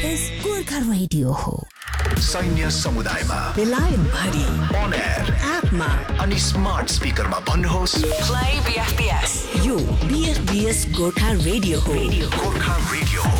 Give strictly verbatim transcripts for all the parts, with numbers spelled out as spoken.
यस Gorkha radio हो। सैन्य समुदायमा बेलायत भरि अन एयर एपमा अनि स्मार्ट स्पिकरमा भन्नुहोस् प्ले बीएफबीएस। यो बीएफबीएस गोर्खा रेडियो हो। गोर्खा रेडियो हो।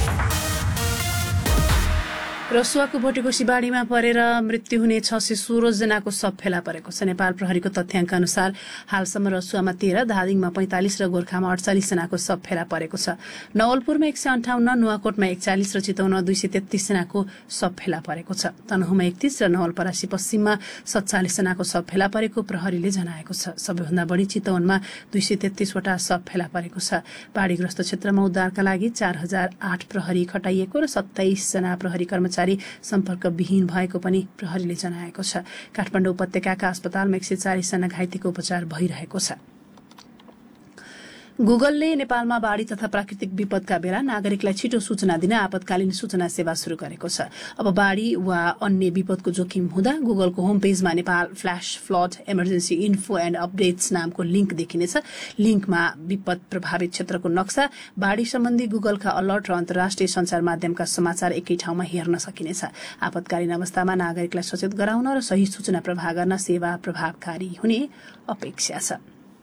रसुवाको भोटेकोशी बाढीमा परेर मृत्यु हुने छ सय सोह्र जनाको शव फेला परेको छ। नेपाल प्रहरीको तथ्याङ्क अनुसार हालसम्म रसुवामा तेह्र, धादिङमा पैंतालिस र गोर्खामा अडचालिस जनाको शव फेला परेको छ। नवलपुरमा एक सय अन्ठाउन्न, नुवाकोटमा एकचालिस र चितवनमा दुई सय तेत्तीस जनाको शव फेला परेको छ। तनहुमा एकतीस र नवलपरासी पश्चिममा सत्तालिस जनाको शव फेला परेको प्रहरीले जनाएको छ। सबैभन्दा बढी चितवनमा दुई सय तेत्तीसवटा शव फेला परेको छ। बाढीग्रस्त क्षेत्रमा उद्धारका लागि चार हजार आठ प्रहरी खटाइएको र सत्ताइस जना प्रहरी कर्मचारी सम्पर्क विहीन भएको पनि प्रहरीले जनाएको छ। काठमाडौँ उपत्यकाका अस्पतालमा एक सय चालिस जना घाइतेको उपचार भइरहेको छ। गुगलले नेपालमा बाढी तथा प्राकृतिक विपदका बेला नागरिकलाई छिटो सूचना दिन आपतकालीन सूचना सेवा शुरू गरेको छ। अब बाढी वा अन्य विपदको जोखिम हुँदा गुगलको होम पेजमा Nepal flash flood emergency info and updates नामको लिंक देखिनेछ। लिंकमा विपद प्रभावित क्षेत्रको नक्सा, बाढी सम्बन्धी गुगलका अलर्ट र अन्तर्राष्ट्रिय सञ्चार माध्यमका समाचार एकै ठाउँमा हेर्न सकिनेछ। आपतकालीन अवस्थामा नागरिकलाई सचेत गराउन र सही सूचना प्रवाह गर्न सेवा प्रभावकारी हुने अपेक्षा छ।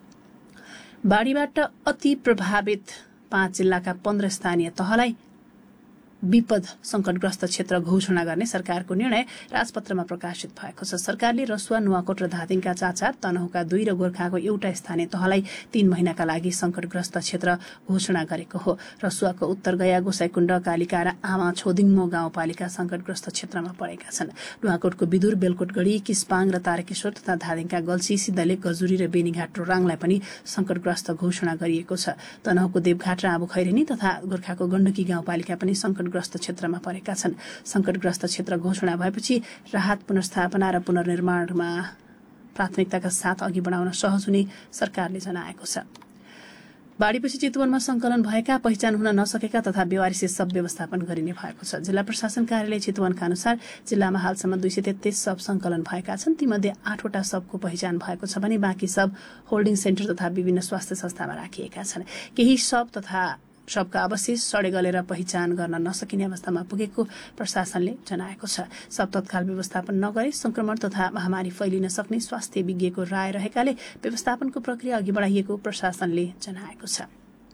बाढीबाट अति प्रभावित पाँच जिल्लाका पन्ध्र स्थानीय तहलाई विपद संकटग्रस्त क्षेत्र घोषणा गर्ने सरकारको निर्णय राजपत्रमा प्रकाशित भएको छ। सरकारले रसुवा, नुवाकोट र धादिङका चार चार, तनहुका दुई र गोर्खाको एउटा स्थानीय तहलाई तीन महिनाका लागि संकटग्रस्त क्षेत्र घोषणा गरेको हो। रसुवाको उत्तरगया, गोसाइकुण्ड, कालिका र आमा छोदिङमो गाउँपालिका संकटग्रस्त क्षेत्रमा परेका छन्। नुवाकोटको बिदुर, बेलकोटगढी, किस्पाङ र तारकेश्वर तथा धादिङका गल्सी, सिद्धलेक, गजुरी र बेनीघाट रोराङलाई पनि संकटग्रस्त घोषणा गरिएको छ। तनहुको देवघाट र आबु खैरेनी तथा गोर्खाको गण्डकी गाउँपालिका पनि संकट ग्रस्त क्षेत्रमा परेका छन्। संकटग्रस्त क्षेत्र घोषणा भएपछि राहत, पुनर्स्थापना र पुनर्निर्माणमा प्राथमिकताका साथ अघि बढाउन सहज हुने सरकारले जनाएको छ। बाढीपछि चितवनमा संकलन भएका, पहिचान हुन नसकेका तथा बेवारिसी शव व्यवस्थापन गरिने भएको छ। जिल्ला प्रशासन कार्यालय चितवनका अनुसार जिल्लामा हालसम्म दुई सय तेत्तीस शव संकलन भएका छन्। तीमध्ये आठवटा शवको पहिचान भएको छ भने बाँकी शव होल्डिङ सेन्टर तथा विभिन्न स्वास्थ्य संस्थामा राखिएका छन्। केही शव तथा शवका अवशेष सडे गलेर पहिचान गर्न नसकिने अवस्थामा पुगेको प्रशासनले जनाएको छ। शव तत्काल व्यवस्थापन नगरे संक्रमण तथा महामारी फैलिन सक्ने स्वास्थ्य विज्ञको राय रहेकाले व्यवस्थापनको प्रक्रिया अघि बढाइएको प्रशासनले जनाएको छ।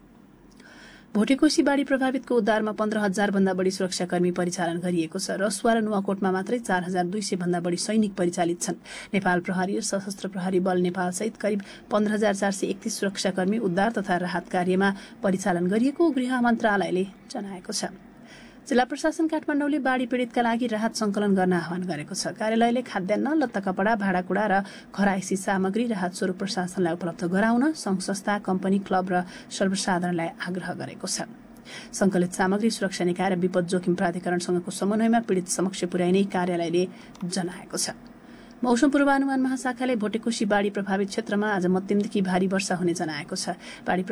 भोटेकोशी बाढी प्रभावितको उद्धारमा पन्ध्र हजार भन्दा बढी सुरक्षाकर्मी परिचालन गरिएको छ। रसुवा र नुवाकोटमा मात्रै चार हजार दुई सय भन्दा बढी सैनिक परिचालित छन्। नेपाल प्रहरी र सशस्त्र प्रहरी बल नेपाल सहित करिब पन्ध्र हजार चार सय एकतीस सुरक्षाकर्मी उद्धार तथा राहत कार्यमा परिचालन गरिएको गृह मन्त्रालयले जनाएको छ। जिल्ला प्रशासन काठमाडौँले बाढी पीड़ितका लागि राहत संकलन गर्न आह्वान गरेको छ। कार्यालयले खाद्यान्न, लत्ता कपडा, भाँडाकुँडा र खराइसी सामग्री राहत स्वरूप प्रशासनलाई उपलब्ध गराउन संघ संस्था, कम्पनी, क्लब र सर्वसाधारणलाई आग्रह गरेको छ। संकलित सामग्री सुरक्षा निकाय र विपद जोखिम प्राधिकरणसँगको समन्वयमा पीड़ित समक्ष पुर्याइने कार्यालयले जनाएको छ। मौसम पूर्वानुमान महाशाखाले भोटेकोशी बाढी प्रभावित क्षेत्रमा आज मध्यमदेखि भारी वर्षा हुने जनाएको छ। बाढी